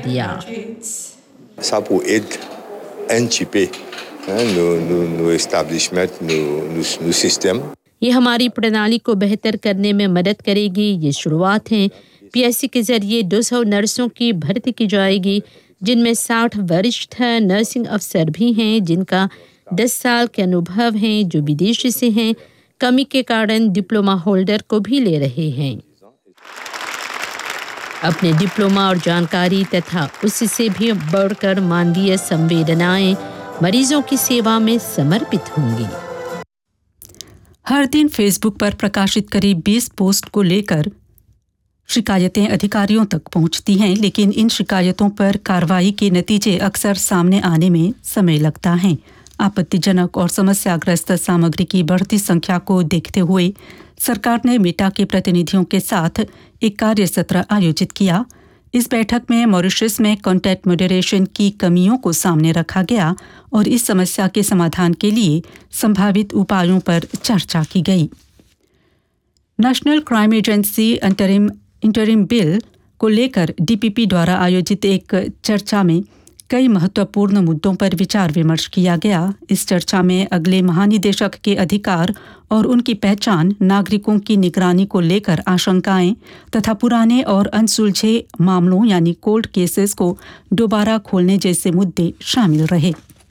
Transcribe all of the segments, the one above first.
दिया। Ça pour aide un petit peu nos établissements, nos systèmes. ये हमारी प्रणाली को बेहतर करने में मदद करेगी। ये शुरुआत है। पीएससी के जरिए 200 नर्सों की भर्ती की जाएगी, जिनमें 60 वरिष्ठ नर्सिंग अफसर भी हैं जिनका 10 साल के अनुभव हैं, जो विदेश से हैं। कमी के कारण डिप्लोमा होल्डर को भी ले रहे हैं। अपने डिप्लोमा और जानकारी तथा उससे भी बढ़कर मानवीय संवेदनाएं मरीजों की सेवा में समर्पित होंगी। हर दिन फेसबुक पर प्रकाशित करीब 20 पोस्ट को लेकर शिकायतें अधिकारियों तक पहुंचती हैं, लेकिन इन शिकायतों पर कार्रवाई के नतीजे अक्सर सामने आने में समय लगता है। आपत्तिजनक और समस्याग्रस्त सामग्री की बढ़ती संख्या को देखते हुए सरकार ने मेटा के प्रतिनिधियों के साथ एक कार्य सत्र आयोजित किया। इस बैठक में मॉरिशस में कंटेंट मॉडरेशन की कमियों को सामने रखा गया और इस समस्या के समाधान के लिए संभावित उपायों पर चर्चा की गई। National crime agency interim bill को लेकर डीपीपी द्वारा आयोजित एक चर्चा में कई महत्वपूर्ण मुद्दों पर विचार विमर्श किया गया। इस चर्चा में अगले महानिदेशक के अधिकार और उनकी पहचान, नागरिकों की निगरानी को लेकर आशंकाएं तथा पुराने और अनसुलझे मामलों यानी कोल्ड केसेस को दोबारा खोलने जैसे मुद्दे शामिल रहे।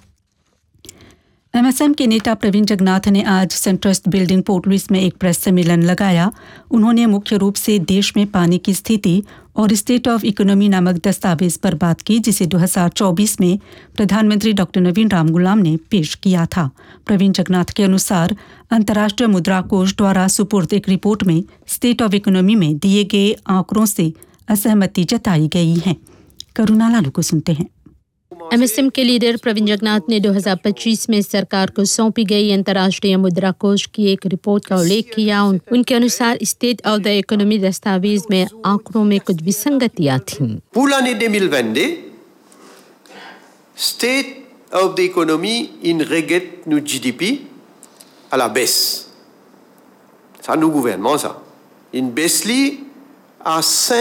एमएसएम के नेता प्रवीण जगन्नाथ ने आज सेंट्रस्ट बिल्डिंग पोर्ट लुइस में एक प्रेस सम्मेलन लगाया। उन्होंने मुख्य रूप से देश में पानी की स्थिति और स्टेट ऑफ इकोनॉमी नामक दस्तावेज पर बात की, जिसे 2024 में प्रधानमंत्री डॉक्टर नवीन राम गुलाम ने पेश किया था। प्रवीण जगन्नाथ के अनुसार अंतर्राष्ट्रीय मुद्रा कोष द्वारा सुपुर्द एक रिपोर्ट में स्टेट ऑफ इकोनॉमी में दिए गए आंकड़ों से असहमति जताई गई है। करुणा लालू को सुनते हैं। एमएसएम के लीडर प्रवीण जगन्नाथ ने 2025 में सरकार को सौंपी गई अंतर्राष्ट्रीय मुद्रा कोष की एक रिपोर्ट का उल्लेख किया। उनके अनुसार स्टेट ऑफ द इकोनॉमी दस्तावेज में आंकड़ों में कुछ विसंगतियां थीं। Pour l'année 2022, state of the economy in regrette nous GDP à la baisse. Ça nous gouvernement ça. Une baisse à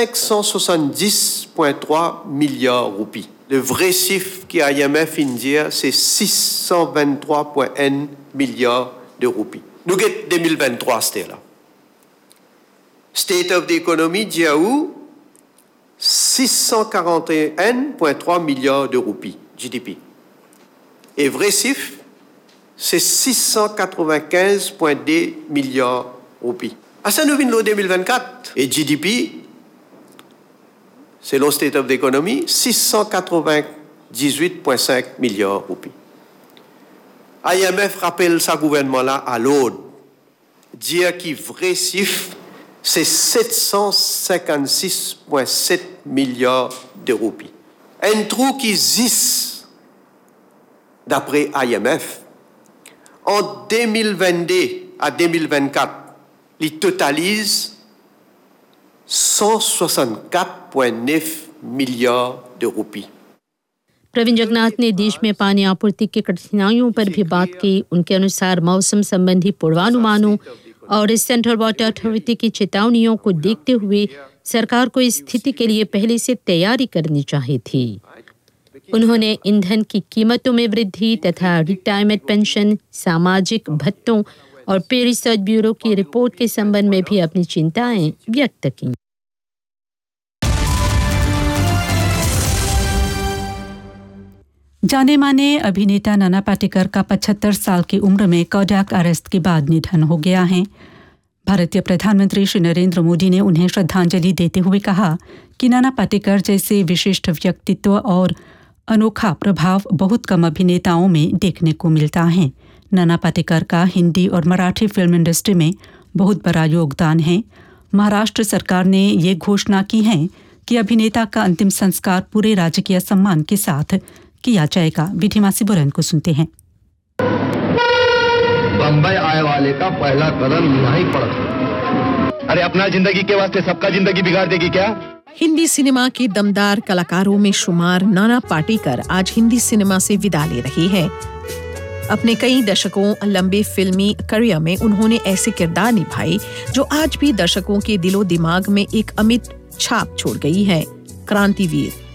570,3 milliards de roupies. Le vrai chiffre qui IMF dit, c'est 623,1 milliards de roupies. Nous avons 2023, c'était là. State of the Economy dit où 641,3 milliards de roupies, GDP. Et vrai chiffre, c'est 695,2 milliards de roupies. À ça, nous venons en 2024. Et GDP, selon State of the Economy, 698,5 milliards de roupies. IMF rappelle sa gouvernement-là à l'ordre. Dire qu'il vrai chiffre, c'est 756,7 milliards de roupies. Un trou qui existe, d'après IMF, en 2022 à 2024, il totalise 164,9 milliards de roupies. Praveen Jagannath ने देश में पानी आपूर्ति की कठिनाइयों पर भी बात की। उनके अनुसार मौसम संबंधी पूर्वानुमानों और सेंट्रल वाटर अथॉरिटी की चेतावनियों को देखते हुए सरकार को इस स्थिति के लिए पहले से तैयारी करनी चाहिए थी। उन्होंने ईंधन की कीमतों में वृद्धि तथा रिटायरमेंट पेंशन, सामाजिक भत्तों और पे रिसर्च ब्यूरो की रिपोर्ट के संबंध में भी अपनी चिंताएं व्यक्त की। जाने माने अभिनेता नाना पाटेकर का 75 साल की उम्र में कार्डियक अरेस्ट के बाद निधन हो गया है। भारतीय प्रधानमंत्री श्री नरेंद्र मोदी ने उन्हें श्रद्धांजलि देते हुए कहा कि नाना पाटेकर जैसे विशिष्ट व्यक्तित्व और अनोखा प्रभाव बहुत कम अभिनेताओं में देखने को मिलता है। नाना पाटेकर का हिंदी और मराठी फिल्म इंडस्ट्री में बहुत बड़ा योगदान है। महाराष्ट्र सरकार ने ये घोषणा की है कि अभिनेता का अंतिम संस्कार पूरे राजकीय सम्मान के साथ किया जाएगा। विधिमासी बुरन को सुनते हैं। बम्बई आए वाले का पहला कदम नहीं पड़ा। अरे अपना जिंदगी के वास्ते सबका जिंदगी बिगाड़ देगी क्या? हिंदी सिनेमा के दमदार कलाकारों में शुमार नाना पाटेकर आज हिंदी सिनेमा से विदा ले रही है। अपने कई दशकों लंबे फिल्मी करियर में उन्होंने ऐसे किरदार निभाए जो आज भी दर्शकों के दिलो दिमाग में एक अमिट छाप छोड़ गई है। क्रांतिवीर,